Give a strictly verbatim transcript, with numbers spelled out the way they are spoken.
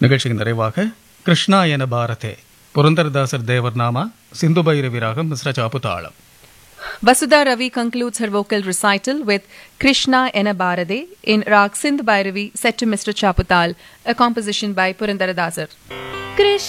நிகழ்ச்சியின் நிறைவாக கிருஷ்ணா என பாரதே புரந்தரதாசர் தேவர் நாமா சிந்து பைரவி ராகம் மிஸ்ர சாப்புதாளம். Vasudha Ravi concludes her vocal recital with Krishna Ena Bharade in Rag Sindh Bhairavi set to Mister Chaputal, a composition by Purandaradasar. Krishna